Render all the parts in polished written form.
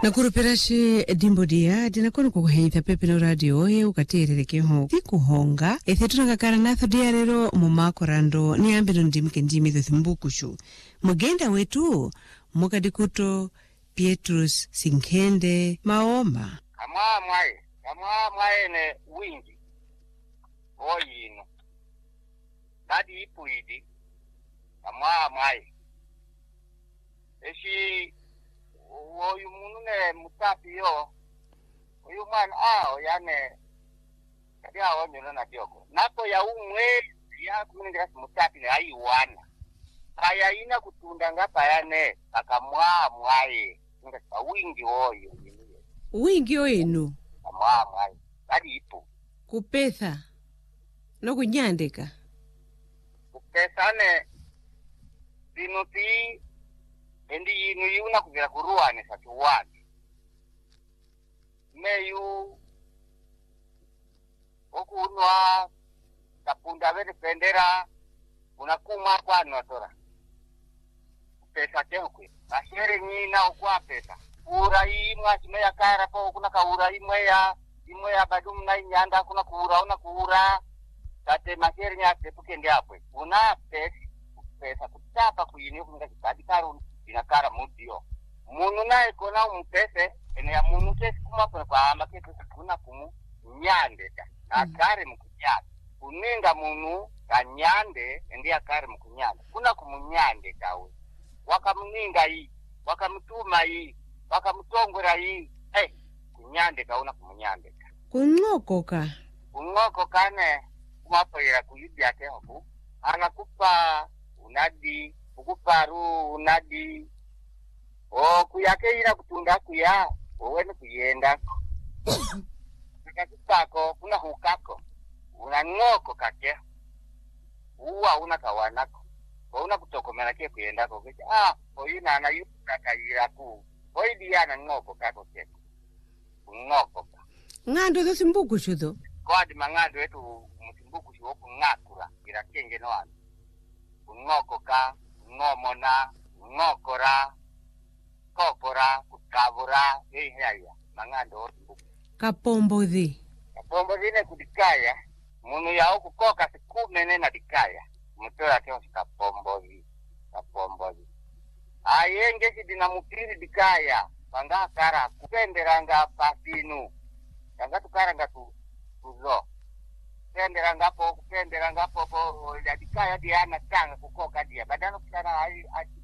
Nakuruperashi dimbodia dinakono kukuheitha pepe no radio ye ukatererekeho tikuhonga ethetuna kakara natho diarero mumakorando ni ambiro ndimike ndimi thimbukushu mugenda wetu mukadikuto Pietrus Sinkende Maoma Kama mwae ne wingi oyino dadi ipuidi kama mwae eshi oyu munune mutapi yo oyu man oyane kadia onyo na dioko napo ya umwe ya kuninga mutapi ne aiwana aya ina kutunda ngapa yane akamwa mwae nga wingi oyo wingi oyino kama mwae dadi ipu kupetha no kunyandeka kupesane dinuti endi yinu yuna kugira kuruane satuwani meyu okunwa tapunda vede pendera unakuma kwanu atora pesa tenkwe ashere nyina okwa pesa ura imwa chimeya kara po kuna kaura imwe ya badum na nyanda kuna kuura tate mashere nyate pukende apwe una pesa kutapa kuyini kunga kibadi karun inakara mudio munu nae kona umpese ene ya munu kesi kuma kwa amaketu kuna kumu nyande akare mkunyande uninga munu kanyande endi akare mkunyande kuna kumunyande kawe wakamuninga hii wakamtuma hii wakamtongora hii kunyande kauna kumunyande kunoko kane kumapoira kuyidi yake hoku anakupa unadi ukuparu unadi kuyake ira kutunda kuya owene kuyenda kakitako kuna hukako unangoko kake uwa unakawanako una kutokomera ke kuyenda ko oyina ana yukakaira ku oidi yana ngoko kako keko ngoko ngando zo simbuku shudo kwadi mangando etu musimbuku shuo ngakura ira kenge no anu ngokoka ngomona ngokora kokora kukavura haya mangando kapombozi ne kudikaya munu yao kukoka sikumene na dikaya mutoya kyo kapombozi ayenge kidina mupiri dikaya panga kara kupenderanga pasinu yanga tukaranga tuzo kupenderanga po ya dikaya diana tanga kukoka dia badano kana ai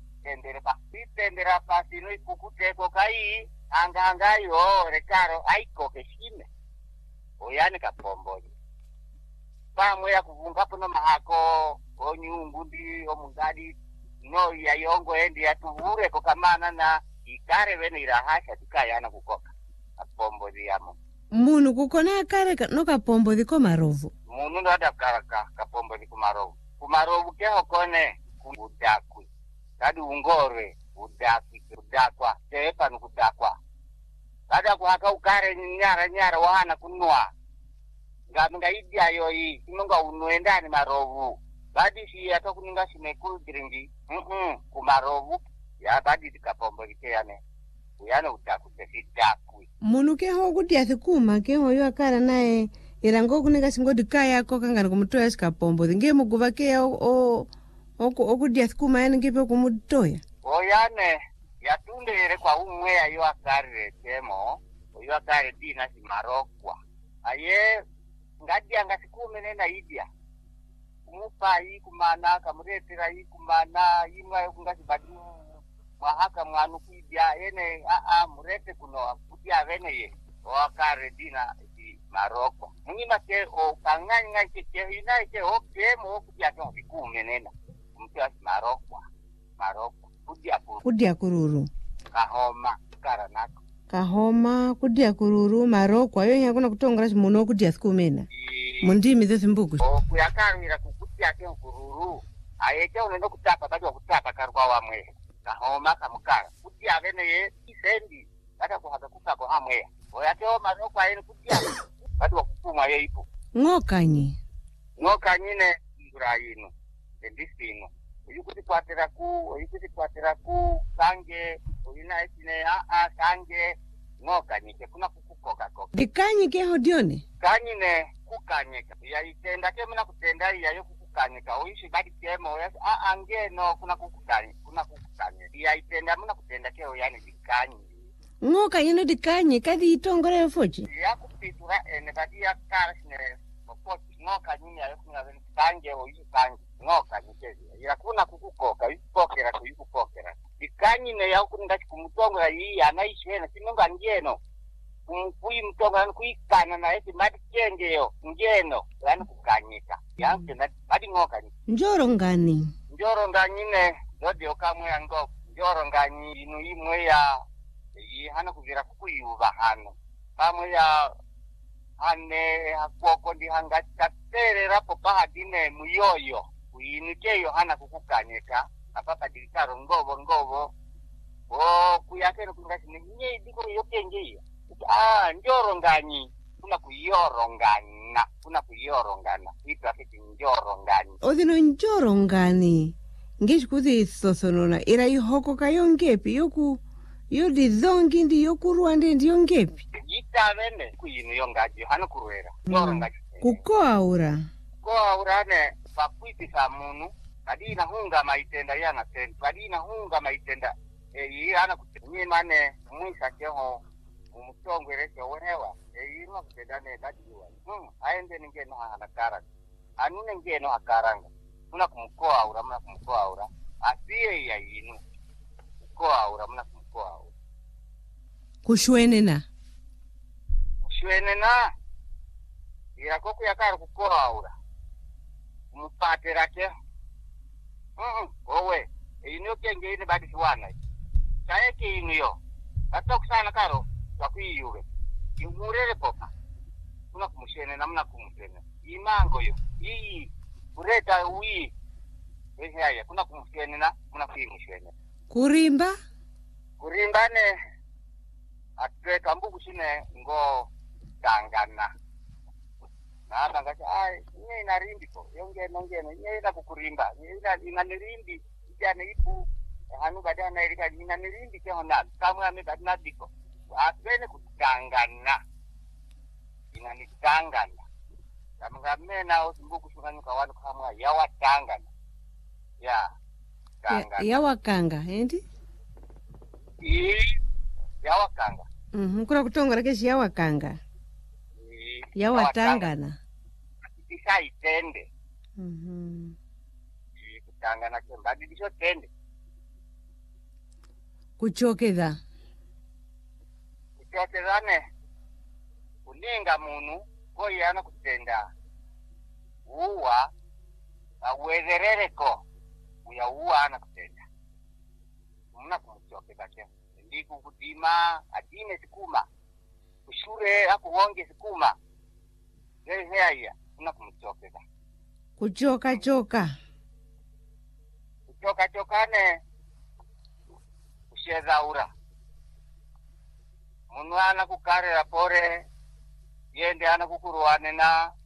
pendera pasinu ikukuteko kai anga yo rekaro aiko keshime oyane kapombozi pamwe ya kuvungapo no mahako onyungu ndi omungadi no ya yongo endi yatuvure kokamana na ikare vene irahasha tikayana kukoka kapombozi yamo munu kukona kare no kapombozi ko marovu munu ndo adakara kapombozi kumarovu keho kone kudakwi kadi ungore udakwa tepa nukudakwa kada kuhaka ukare nyara wana kunwa nga idia yoi imunga unuendani marovu badi si atokuninga simeku giringi kumarovu ya badi dikapombo giteyane uyane utaku tesidakwi munu keho kudia thikuma keho yo akara nae irango kuninga singodi kaya ko kangana kumutoya sikapombo nge muguva ke okudia thikuma yani ngipe kumutoya oyane yatundere kwa umwe ayo akare temo oyo akare dina simarokwa aye ngadia ngasikume nena idia kumupa hii kumana kamuretera hii kumana imwa kungasibadi mahaka mwanu kuidia ene murete kuno kutia vene ye wakare dina marokwa mungima ke kanganya ke ina ke okemo kutia ke kume nena mtia marokwa kudia kururu kahoma karanako kahoma kudia kururu marokwa yo yakuna kutongera muno kudia sikumena mundimi zo simbuku kuyakarira kukutia ke kururu ayeke unendo kutapa bado kutapa karwa wamwe kahoma kamukara kudia vene ye isendi bada kuhaka kukako hamwe oyateo marokwa yene kudia bado kupuma ye ipo ngokanyi ne ngurayino ndisino uyukuti kwatira ku sange uyina isine sange ngokanyike kuna kukukoka koka dikanyike hodione kanyine kukanyika ya itenda ke muna kutenda ya yo kukanyika oishi badi kemo ya angeno kuna kukanyika ya itenda muna kutenda ke yani dikanyi ngoka yino dikanye kadi itongore fochi ya kupitura ene badi ya karasne mopot ngoka nyini ya kuna kanje oishi kanje ngoka nyike ya kuna kukukoka yukokera kuyukokera dikanyi ne ya kunda kumutonga yi anaishwena sinonga ngeno kui mtonga kuikana na eti mati kengeyo ngeno yani kukanyika yanke na badi ngoka ni njoro ngani ne dodi okamwe yango njoro ngani inu imwe ya yi hana kuvira kukuyuva hano pamwe ya ane hakoko ndi hanga tatere rapo pahadine muyoyo kuinikeyo hana kukukanyika apapa dilitaro ngovo kuyakeno kungashine nye diko yokengeyo njoro ngani kuna kuyorongana itu akiti njoro ngani odino njoro ngani ngishikuthi sosonona ira ihoko kayongepi yodi dhongi ndi yokurwande ndi yongepi yitavene kuyinu yongaji hano kurwera njoro ngaji kukoaura ne pakwiti sa munu badina hunga maitenda yana tenda badina hunga maitenda yi hana kutenye mane mwisa keho umutongwere wehewa yima kutedane badiwa aende ngeno hanakara anune ngeno akaranga muna kumkoa aura asiye ya yinu kumkoa aura muna kumkoa aura kushwenena ira koko yakara kukoa aura mupate rake owe yinu kenge ine badiswana chaeke yinu yo atokusana karo wakuyuwe imurere popa kuna kumushene namna kumushene imango yo iyi ureta wi ehaya kuna kumushene na kuna kumushene kurimba ne atweka mbugu shine ngo tangana na tangaka ai nye inarimbi ko ngeno nye ina kukurimba ina nirimbi jana ipu hanu badana ilika ina nirimbi ke honal kamwe ame badana diko atwene kutangana inanitangana kamngamena osimbuku shukanyuka wanu kamwa yawatangana yawakanga endi yawakanga kuna kutongora keshi yawakanga yawatangana isa itende kutangana kembadi disho tende kuchokeza ne uninga munu koyana kutenda uwa awezerereko uya uwa ana kutenda muna kumuchokeza ke ndiku kudima adime sikuma ushure akuwonge sikuma heya muna kumuchokeza kuchoka ne usheza ura munu ana kukarira pore yende ana kukuruwane na